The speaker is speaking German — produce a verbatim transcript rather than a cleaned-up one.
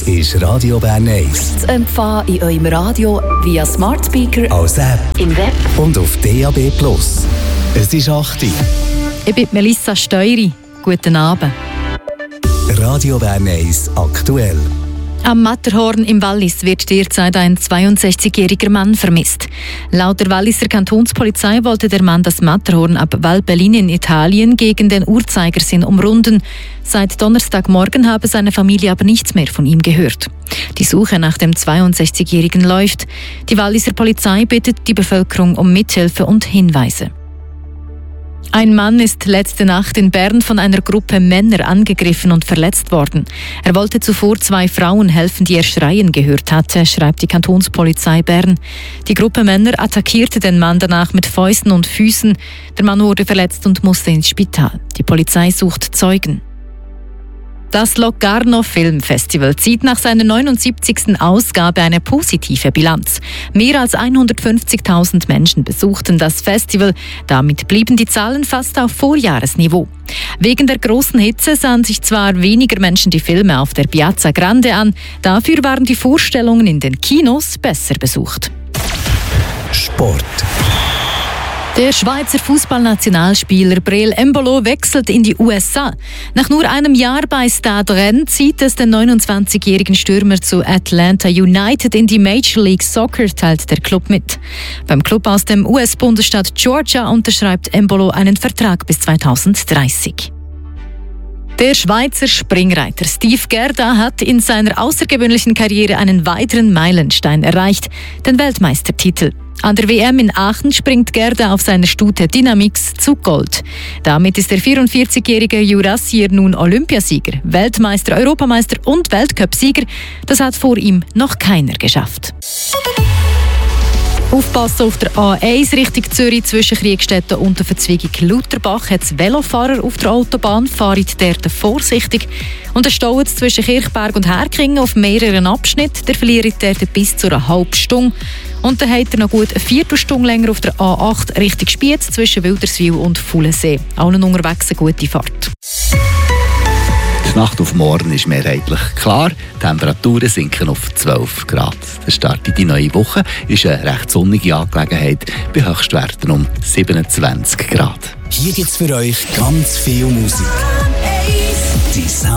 ist Radio Bern eins. Zu empfangen in eurem Radio via Smart Speaker, als App im Web und auf D A B Plus. Es ist acht Uhr. Ich bin Melissa Steury. Guten Abend. Radio Bern eins aktuell. Am Matterhorn im Wallis wird derzeit ein zweiundsechzigjähriger Mann vermisst. Laut der Walliser Kantonspolizei wollte der Mann das Matterhorn ab Valbellin in Italien gegen den Uhrzeigersinn umrunden. Seit Donnerstagmorgen habe seine Familie aber nichts mehr von ihm gehört. Die Suche nach dem zweiundsechzigjährigen läuft. Die Walliser Polizei bittet die Bevölkerung um Mithilfe und Hinweise. Ein Mann ist letzte Nacht in Bern von einer Gruppe Männer angegriffen und verletzt worden. Er wollte zuvor zwei Frauen helfen, die er schreien gehört hatte, schreibt die Kantonspolizei Bern. Die Gruppe Männer attackierte den Mann danach mit Fäusten und Füßen. Der Mann wurde verletzt und musste ins Spital. Die Polizei sucht Zeugen. Das Locarno Film Festival zieht nach seiner neunundsiebzigsten Ausgabe eine positive Bilanz. Mehr als hundertfünfzigtausend Menschen besuchten das Festival. Damit blieben die Zahlen fast auf Vorjahresniveau. Wegen der großen Hitze sahen sich zwar weniger Menschen die Filme auf der Piazza Grande an, dafür waren die Vorstellungen in den Kinos besser besucht. Sport. Der Schweizer Fußballnationalspieler Breel Embolo wechselt in die U S A. Nach nur einem Jahr bei Stade Rennes zieht es den neunundzwanzigjährigen Stürmer zu Atlanta United in die Major League Soccer, teilt der Club mit. Beim Club aus dem U S-Bundesstaat Georgia unterschreibt Embolo einen Vertrag bis zweitausenddreißig. Der Schweizer Springreiter Steve Gerda hat in seiner außergewöhnlichen Karriere einen weiteren Meilenstein erreicht, den Weltmeistertitel. An der W M in Aachen springt Gerda auf seiner Stute Dynamix zu Gold. Damit ist der vierundvierzigjährige Jurassier nun Olympiasieger, Weltmeister, Europameister und Weltcupsieger. Das hat vor ihm noch keiner geschafft. Aufpassen auf der A eins Richtung Zürich zwischen Kriegstetten und der Verzweigung Lutherbach hat es Velofahrer auf der Autobahn, fahren dort vorsichtig. Und der Stau zwischen Kirchberg und Herkingen auf mehreren Abschnitten, der verliert dort bis zu einer halben Stunde. Und dann hat er noch gut eine Viertelstunde länger auf der A acht Richtung Spiez zwischen Wilderswil und Fuhlensee. Allen unterwegs eine gute Fahrt. Die Nacht auf morgen ist mehrheitlich klar. Die Temperaturen sinken auf zwölf Grad. Der Start in die neue Woche ist eine recht sonnige Angelegenheit bei Höchstwerten um siebenundzwanzig Grad. Hier gibt's für euch ganz viel Musik. Die